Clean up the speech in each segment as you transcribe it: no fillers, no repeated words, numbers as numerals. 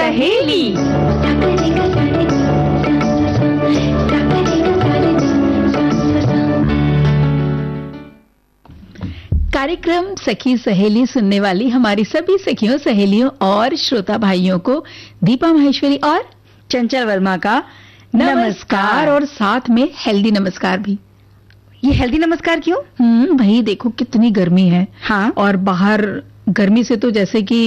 सहेली। कार्यक्रम सखी सहेली सुनने वाली हमारी सभी सखियों, सहेलियों और श्रोता भाइयों को दीपा माहेश्वरी और चंचल वर्मा का नमस्कार, और साथ में हेल्दी नमस्कार भी। ये हेल्दी नमस्कार क्यों? भाई देखो कितनी गर्मी है। हाँ, और बाहर गर्मी से तो जैसे कि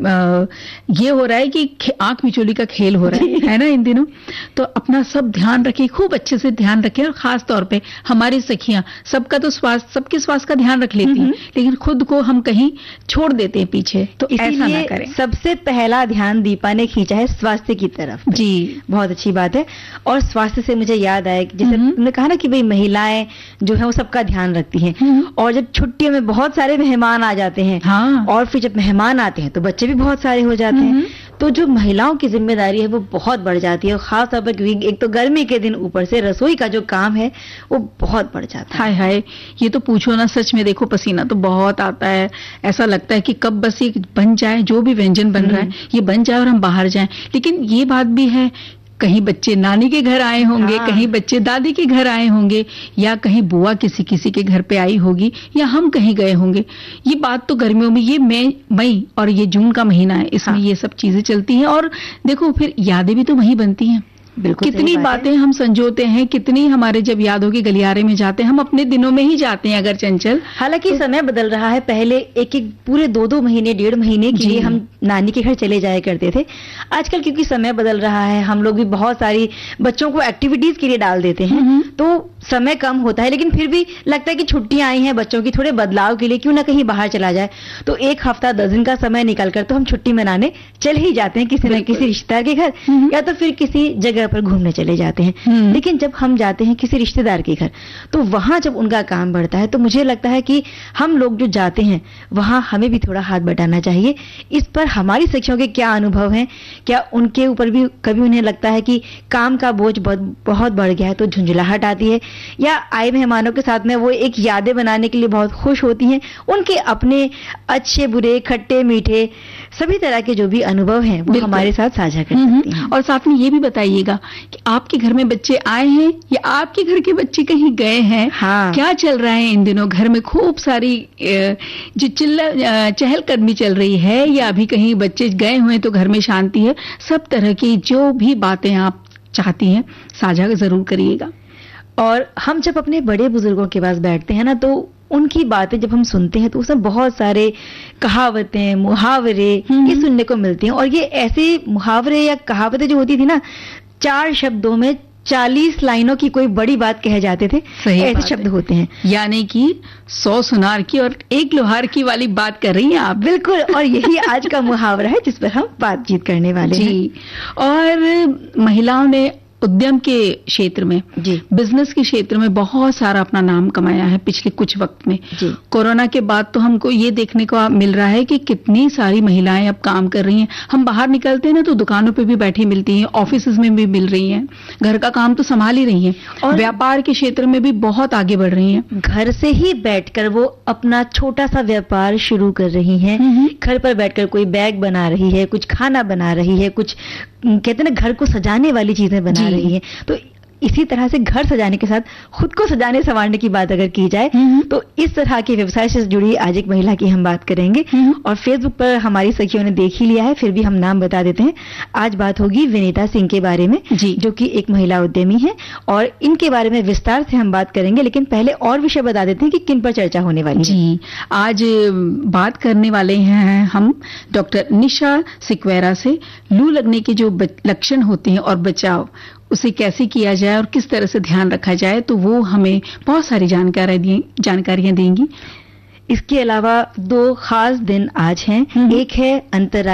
ये हो रहा है कि आंख मिचोली का खेल हो रहा है ना इन दिनों। तो अपना सब ध्यान रखें, खूब अच्छे से ध्यान रखें, और खास तौर पे हमारी सखियां, सबका तो स्वास्थ्य, सबके स्वास्थ्य का ध्यान रख लेती हैं, लेकिन खुद को हम कहीं छोड़ देते हैं पीछे, तो ऐसा ना करें। सबसे पहला ध्यान दीपा ने खींचा है स्वास्थ्य की तरफ। जी, बहुत अच्छी बात है। और स्वास्थ्य से मुझे याद आया, जैसे तुमने कहा ना कि भाई महिलाएं जो है वो सबका ध्यान रखती हैं, और जब छुट्टियों में बहुत सारे मेहमान आ जाते हैं, हाँ, और फिर जब मेहमान आते हैं तो बच्चे भी बहुत सारे हो जाते हैं, तो जो महिलाओं की जिम्मेदारी है वो बहुत बढ़ जाती है। और खास तौर पर क्योंकि एक तो गर्मी के दिन ऊपर से रसोई का जो काम है वो बहुत बढ़ जाता है। हाय हाय, ये तो पूछो ना, सच में देखो पसीना तो बहुत आता है। ऐसा लगता है कि कब बस ये बन जाए, जो भी व्यंजन बन रहा है ये बन जाए और हम बाहर जाएं। लेकिन ये बात भी है, कहीं बच्चे नानी के घर आए होंगे, हाँ, कहीं बच्चे दादी के घर आए होंगे, या कहीं बुआ किसी के घर पे आई होगी, या हम कहीं गए होंगे। ये बात तो गर्मियों में, ये मई और ये जून का महीना है, इसमें ये सब चीजें चलती हैं। और देखो फिर यादें भी तो वहीं बनती हैं। बिल्कुल, कितनी बातें हम संजोते हैं, कितनी हमारे जब यादों के गलियारे में जाते हैं, हम अपने दिनों में ही जाते हैं अगर चंचल। हालांकि समय बदल रहा है, पहले एक एक पूरे 2-2 महीने, 1.5 महीने के लिए हम नानी के घर चले जाया करते थे। आजकल क्योंकि समय बदल रहा है, हम लोग भी बहुत सारी बच्चों को एक्टिविटीज के लिए डाल देते हैं, तो समय कम होता है। लेकिन फिर भी लगता है कि छुट्टियां आई हैं बच्चों की, थोड़े बदलाव के लिए क्यों ना कहीं बाहर चला जाए। तो 1 हफ्ता 10 दिन का समय निकाल कर तो हम छुट्टी मनाने चल ही जाते हैं, किसी न किसी रिश्तेदार के घर, या तो फिर किसी जगह पर घूमने चले जाते हैं। लेकिन जब हम जाते हैं किसी रिश्तेदार के घर, तो वहां जब उनका काम बढ़ता है, तो मुझे लगता है कि हम लोग जो जाते हैं वहां हमें भी थोड़ा हाथ बटाना चाहिए। इस पर हमारी सखियों के क्या अनुभव हैं? क्या उनके ऊपर भी कभी उन्हें लगता है कि काम का बोझ बहुत बढ़ गया है तो झुंझलाहट आती है, या आए मेहमानों के साथ में वो एक यादें बनाने के लिए बहुत खुश होती हैं? उनके अपने अच्छे बुरे, खट्टे मीठे, सभी तरह के जो भी अनुभव हैं वो हमारे साथ साझा कर सकती हैं। और साथ में ये भी बताइएगा कि आपके घर में बच्चे आए हैं या आपके घर के बच्चे कहीं गए हैं। हाँ, क्या चल रहा है इन दिनों घर में? खूब सारी जो चहलकदमी चल रही है, या अभी कहीं बच्चे गए हुए तो घर में शांति है? सब तरह की जो भी बातें आप चाहती हैं साझा जरूर करिएगा। और हम जब अपने बड़े बुजुर्गों के पास बैठते हैं ना, तो उनकी बातें जब हम सुनते हैं तो उसमें बहुत सारे कहावतें, मुहावरे ये सुनने को मिलती हैं। और ये ऐसे मुहावरे या कहावतें जो होती थी ना, 4 शब्दों में 40 लाइनों की कोई बड़ी बात कहे जाते थे, ऐसे शब्द होते हैं। यानी कि 100 सुनार की और 1 लोहार की वाली बात कर रही हैं आप। बिल्कुल, और यही आज का मुहावरा है जिस पर हम बातचीत करने वाले हैं। और महिलाओं ने उद्यम के क्षेत्र में, बिजनेस के क्षेत्र में बहुत सारा अपना नाम कमाया है पिछले कुछ वक्त में। कोरोना के बाद तो हमको ये देखने को मिल रहा है कि कितनी सारी महिलाएं अब काम कर रही हैं। हम बाहर निकलते हैं ना तो दुकानों पे भी बैठी मिलती हैं, ऑफिसेज में भी मिल रही हैं, घर का काम तो संभाल ही रही हैं, और व्यापार के क्षेत्र में भी बहुत आगे बढ़ रही हैं। घर से ही बैठकर वो अपना छोटा सा व्यापार शुरू कर रही हैं। घर पर बैठकर कोई बैग बना रही है, कुछ खाना बना रही है, कुछ कहते हैं ना घर को सजाने वाली चीजें बना रही है। तो इसी तरह से घर सजाने के साथ खुद को सजाने संवारने की बात अगर की जाए तो इस तरह के व्यवसाय से जुड़ी आज एक महिला की हम बात करेंगे। और फेसबुक पर हमारी सखियों ने देख ही लिया है, फिर भी हम नाम बता देते हैं। आज बात होगी विनीता सिंह के बारे में, जो कि एक महिला उद्यमी है, और इनके बारे में विस्तार से हम बात करेंगे। लेकिन पहले और विषय बता देते हैं कि किन पर चर्चा होने वाली है। आज बात करने वाले हैं हम डॉक्टर निशा सिक्वेरा से। लू लगने के जो लक्षण होते हैं और बचाव, उसे कैसे किया जाए और किस तरह से ध्यान रखा जाए, तो वो हमें बहुत सारी जानकारियां देंगी। इसके अलावा 2 खास दिन आज हैं। एक है अंतर्राष्ट्रीय